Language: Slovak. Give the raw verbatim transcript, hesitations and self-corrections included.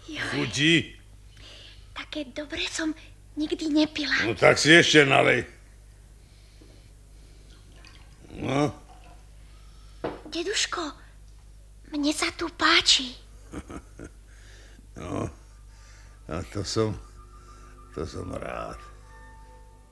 Chutí? Také dobre som nikdy nepila. No tak si ešte nalej. No. Deduško, mne sa tu páči. No, a to som, to som rád.